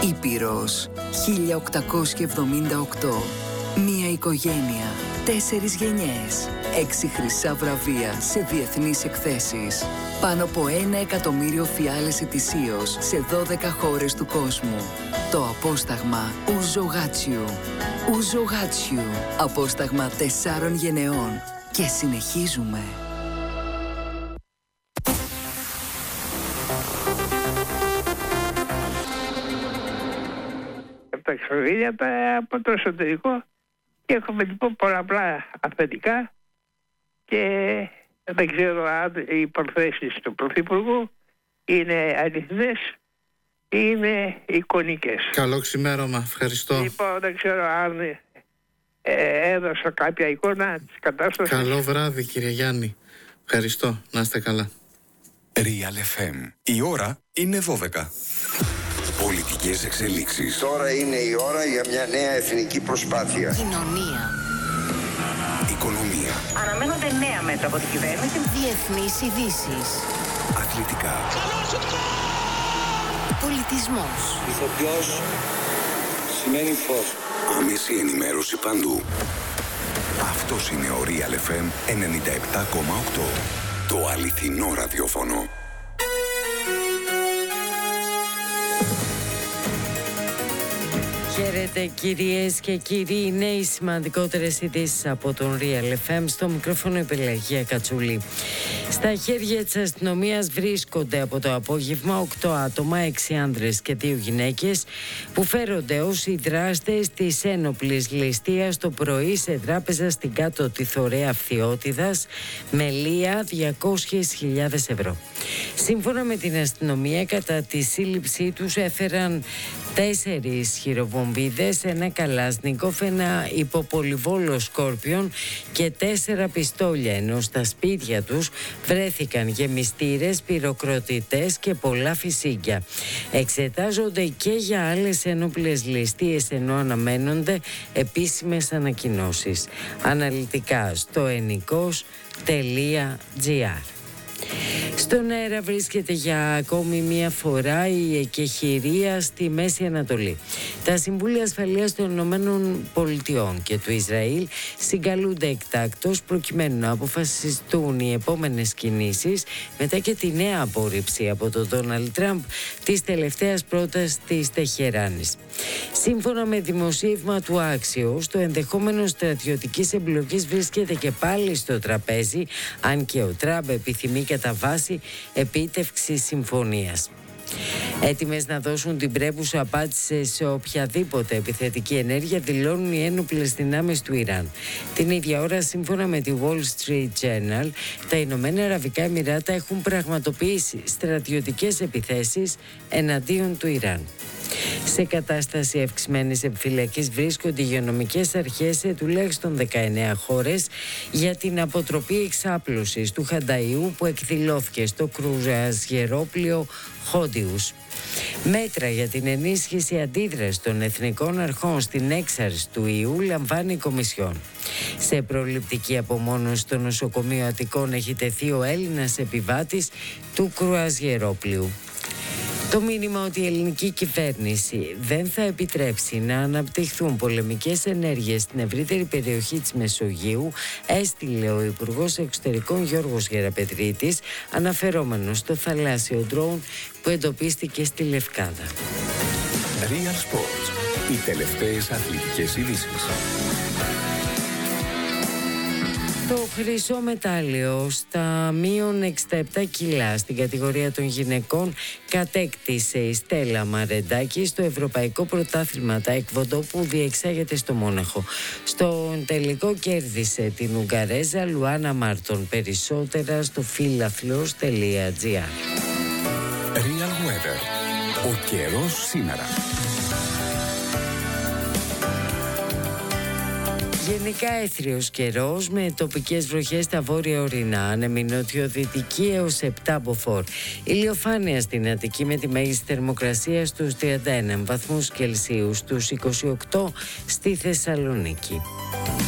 Ήπειρος 1878. Μία οικογένεια, 4 γενιές, 6 χρυσά βραβεία σε διεθνείς εκθέσεις. Πάνω από 1 εκατομμύριο φιάλες ετησίως σε 12 χώρες του κόσμου. Το απόσταγμα Ουζογάτσιου. Ουζογάτσιου. Απόσταγμα 4 γενεών. Και συνεχίζουμε. Τα εξωγήινια από το εσωτερικό και έχουμε λοιπόν πολλαπλά αφεντικά και δεν ξέρω αν οι υποθέσεις του Πρωθυπουργού είναι αληθινές ή είναι εικονικές. Καλό ξημέρωμα, ευχαριστώ. Λοιπόν, δεν ξέρω αν έδωσα κάποια εικόνα της κατάστασης. Καλό βράδυ κύριε Γιάννη. Ευχαριστώ, να είστε καλά. Real FM. Η ώρα είναι 12. Πολιτικές εξελίξεις. Τώρα είναι η ώρα για μια νέα εθνική προσπάθεια. Κοινωνία. Οικονομία. Αναμένονται νέα μέτρα από την κυβέρνηση. Διεθνείς ειδήσεις. Αθλητικά. Πολιτισμός. Ηθοποιός σημαίνει φως. Άμεση ενημέρωση παντού. Αυτός είναι ο Real FM 97,8. Το αληθινό ραδιόφωνο. Χαίρετε κυρίες και κύριοι, είναι οι σημαντικότερες ειδήσεις από τον Real FM. Στο μικρόφωνο η Πελαγία Κατσούλη. Στα χέρια της αστυνομίας βρίσκονται από το απόγευμα 8 άτομα, 6 άνδρες και 2 γυναίκες, που φέρονται ως οι δράστες της ένοπλης ληστείας το πρωί σε τράπεζα στην κάτω τη Θωρέα Φθιώτιδας με λία 200.000 ευρώ. Σύμφωνα με την αστυνομία, κατά τη σύλληψή τους έφεραν 4 χειροβομβίδες, ένα καλάσνικοφ, ένα υποπολιβόλο σκόρπιον και 4 πιστόλια, ενώ στα σπίτια τους βρέθηκαν γεμιστήρες, πυροκροτητές και πολλά φυσίγγια. Εξετάζονται και για άλλες ένοπλες ληστείες, ενώ αναμένονται επίσημες ανακοινώσεις. Αναλυτικά στο ennikos.gr. Στον αέρα βρίσκεται για ακόμη μία φορά η εκεχηρία στη Μέση Ανατολή. Τα Συμβούλια Ασφαλείας των Ηνωμένων Πολιτειών και του Ισραήλ συγκαλούνται εκτάκτως προκειμένου να αποφασιστούν οι επόμενες κινήσεις μετά και τη νέα απόρριψη από τον Ντόναλντ Τραμπ της τελευταίας πρότασης της Τεχεράνης. Σύμφωνα με δημοσίευμα του Axios, το ενδεχόμενο στρατιωτικής εμπλοκής βρίσκεται και πάλι στο τραπέζι, αν και ο Τραμπ επιθυμεί κατά βάση επίτευξη συμφωνίας. Έτοιμες να δώσουν την πρέπουσα απάντηση σε οποιαδήποτε επιθετική ενέργεια δηλώνουν οι ένοπλες δυνάμεις του Ιράν. Την ίδια ώρα, σύμφωνα με τη Wall Street Journal, τα Ηνωμένα Αραβικά Εμιράτα έχουν πραγματοποιήσει στρατιωτικές επιθέσεις εναντίον του Ιράν. Σε κατάσταση αυξημένης επιφυλακής βρίσκονται οι υγειονομικές αρχές σε τουλάχιστον 19 χώρες για την αποτροπή εξάπλωσης του χανταϊού που εκδηλώθηκε στο κρουαζιερόπλοιο Χόντιους. Μέτρα για την ενίσχυση αντίδρασης των εθνικών αρχών στην έξαρση του ιού λαμβάνει η Κομισιόν. Σε προληπτική απομόνωση στο νοσοκομείο Αττικών έχει τεθεί ο Έλληνας επιβάτης του κρουαζιερόπλοιου. Το μήνυμα ότι η ελληνική κυβέρνηση δεν θα επιτρέψει να αναπτυχθούν πολεμικές ενέργειες στην ευρύτερη περιοχή της Μεσογείου έστειλε ο Υπουργός Εξωτερικών Γιώργος Γεραπετρίτης, αναφερόμενος στο θαλάσσιο ντρόουν που εντοπίστηκε στη Λευκάδα. Real Sports. Οι τελευταίες αθλητικές ειδήσεις. Το χρυσό μετάλλιο στα μείον 67 κιλά στην κατηγορία των γυναικών κατέκτησε η Στέλλα Μαρεντάκη στο Ευρωπαϊκό Πρωτάθλημα Τάικβοντο που διεξάγεται στο Μόναχο. Στον τελικό κέρδισε την Ουγγαρέζα Λουάνα Μάρτον. Περισσότερα στο φίλαθλος.gr. Real Weather. Ο καιρός σήμερα. Γενικά έθριος καιρός με τοπικές βροχές στα βόρεια ορεινά, ανεμινοτιοδυτική έως 7 μποφόρ. Ηλιοφάνεια στην Αττική με τη μέγιστη θερμοκρασία στους 31 βαθμούς Κελσίου, στους 28 στη Θεσσαλονίκη.